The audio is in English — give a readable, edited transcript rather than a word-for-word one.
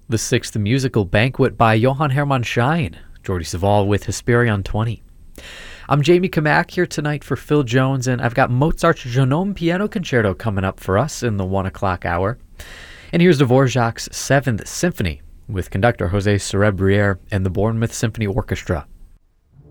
the Sixth Musical Banquet by Johann Hermann Schein, Jordi Savall with Hesperion 20. I'm Jamie Kamak here tonight for Phil Jones, and I've got Mozart's Jeune Piano Concerto coming up for us in the 1 o'clock hour. And here's Dvorak's 7th Symphony with conductor Jose Cerebriere and the Bournemouth Symphony Orchestra.